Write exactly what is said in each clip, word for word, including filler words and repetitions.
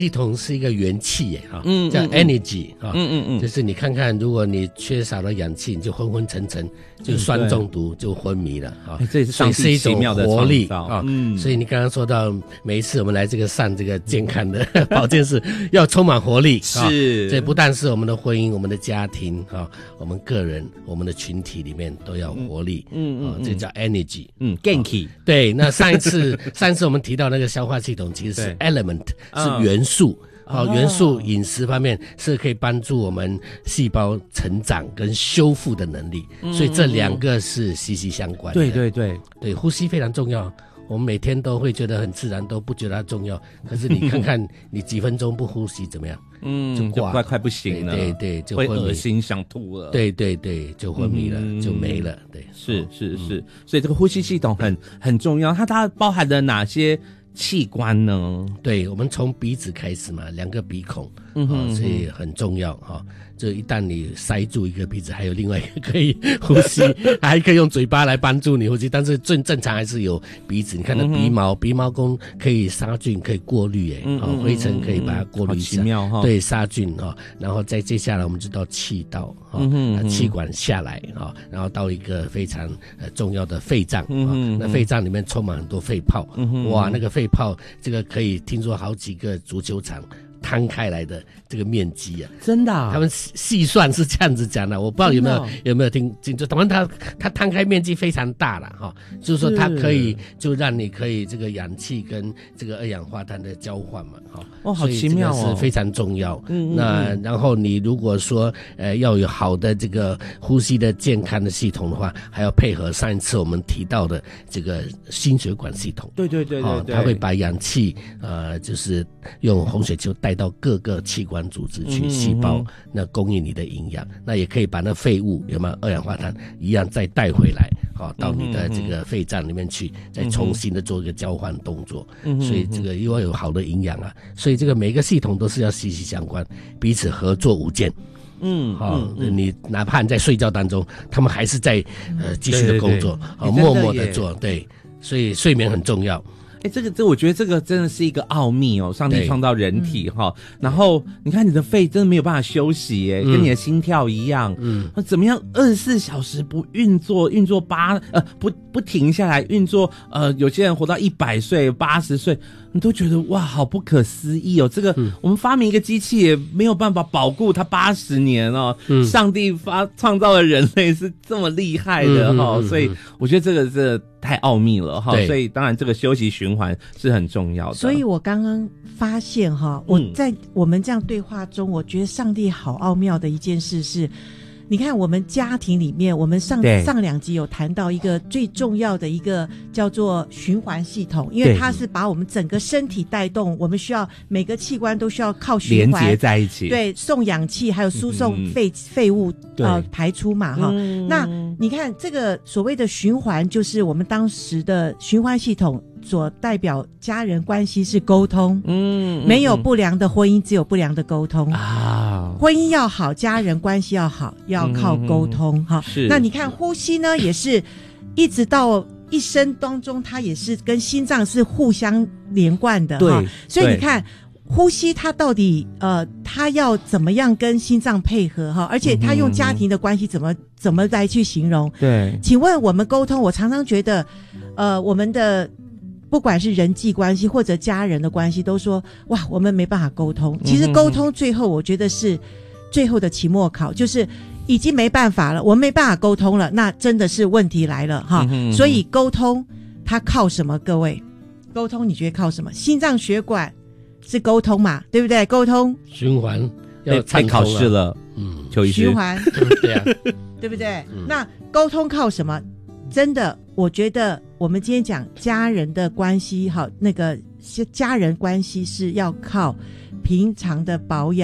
系统是一个元气耶，哈、嗯，叫 energy 哈、嗯，嗯嗯嗯，就是你看看，如果你缺少了氧气，你就昏昏沉沉，就酸中毒，就昏迷了哈、 嗯。这也是上帝奇妙的活力啊。 嗯，所以你刚刚说到，每一次我们来这个上这个健康的保健室，要充满活力， 是。 这不但是我们的婚姻、我们的家庭啊，我们个人、我们的群体里面都要活力。嗯嗯，嗯这叫 energy。 嗯 ，genki。 对，那上一次上一次我们提到那个消化系统，其实是 element， 是元素。好、哦，元素饮食方面是可以帮助我们细胞成长跟修复的能力，嗯、所以这两个是息息相关的。 对对对对，呼吸非常重要。我们每天都会觉得很自然，都不觉得它重要。可是你看看，你几分钟不呼吸怎么样？ 嗯，就挂，就快快不行了。 对 对, 对，就会恶心想吐了。 对对对，就昏迷了，嗯、就没了。对， 是是是、嗯，所以这个呼吸系统很很重要。它它包含了哪些器官呢？ 对，我们从鼻子开始嘛，两个鼻孔，嗯哼、哦，所以很重要哈。哦就一旦你塞住一个鼻子，还有另外一个可以呼吸，还可以用嘴巴来帮助你呼吸。但是正正常还是有鼻子。你看到鼻毛，嗯、鼻毛弓可以杀菌，可以过滤，哎、嗯哦，灰尘可以把它过滤一下， 好奇妙哈。 对，杀菌哈、哦。然后再接下来我们就到气道，哈、哦嗯，气管下来哈、哦，然后到一个非常呃重要的肺脏，嗯、哦，那肺脏里面充满很多肺泡，嗯、哇，那个肺泡这个可以听说好几个足球场摊开来的这个面积啊， 真的、啊， 他们细算是这样子讲的，我不知道有没有、哦、有没有听清楚。反正它它摊开面积非常大了哈，就是说它可以就让你可以这个氧气跟这个二氧化碳的交换嘛，哈， 哦，好奇妙哦， 所以这个是非常重要。嗯，那然后你如果说呃要有好的这个呼吸的健康的系统的话，还要配合上一次我们提到的这个心血管系统。 对对对对对，哦、 它会把氧气呃就是用红血球带到各个器官组织去，细胞、嗯、那供应你的营养，那也可以把那废物有没有二氧化碳一样再带回来，好、哦、到你的这个肺脏里面去，再重新的做一个交换动作。嗯，所以这个又要有好的营养啊，所以这个每个系统都是要息息相关，彼此合作无间。嗯，好、哦嗯，你哪怕你在睡觉当中，他们还是在呃继续的工作，好、哦、默默的做，对，所以睡眠很重要。 哎、欸，这个这我觉得这个真的是一个奥秘哦，上帝创造人体哈、嗯，然后你看你的肺真的没有办法休息耶，嗯、跟你的心跳一样，嗯，怎么样二十四小时不运作，运作八呃不不停下来运作，呃，有些人活到一百岁、八十岁。你都觉得哇，好不可思议哦！这个、嗯、我们发明一个机器也没有办法保护它八十年哦。嗯、上帝发创造的人类是这么厉害的哈、嗯嗯嗯，所以我觉得这个真的太奥秘了哈。所以当然这个休息循环是很重要的。 所以我刚刚发现哈，我在我们这样对话中，我觉得上帝好奥妙的一件事是。你看我们家庭里面，我们上上两集有谈到一个最重要的一个叫做循环系统，因为它是把我们整个身体带动，我们需要每个器官都需要靠循环连接在一起， 对，送氧气还有输送废、嗯、废物呃排出嘛哈、嗯。那你看这个所谓的循环，就是我们当时的循环系统。所代表家人关系是沟通，嗯，没有不良的婚姻，只有不良的沟通啊。婚姻要好，家人关系要好，要靠沟通哈、嗯。那你看呼吸呢，也是一直到一生当中，它也是跟心脏是互相连贯的哈。所以你看。呼吸它到底呃，它要怎么样跟心脏配合哈？而且它用家庭的关系怎么、嗯、怎么来去形容？ 对， 请问我们沟通，我常常觉得，呃，我们的不管是人际关系或者家人的关系，都说哇，我们没办法沟通。其实沟通最后，我觉得是最后的期末考，就是已经没办法了，我们没办法沟通了，那真的是问题来了哈。嗯、所以沟通它靠什么？各位，沟通你觉得靠什么？心脏血管。是沟通嘛，对不对？沟通循环要太考试了，嗯，邱医师循环对啊， 对不对？嗯、那沟通靠什么？真的，我觉得我们今天讲家人的关系，好，那个家人关系是要靠平常的保养，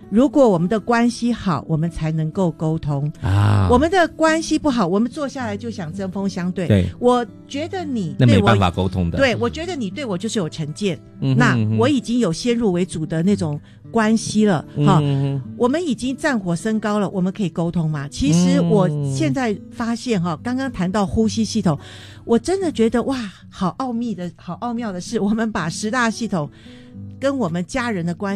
如果我们的关系好，我们才能够沟通啊。我们的关系不好，我们坐下来就想针锋相对。 对， 我觉得你那没办法沟通的。 对，我觉得你对我就是有成见，嗯、那我已经有先入为主的那种关系了。哈、嗯，我们已经战火升高了，我们可以沟通吗？其实我现在发现哈，刚刚谈到呼吸系统，我真的觉得哇，好奥秘的好奥妙的是，我们把十大系统跟我们家人的关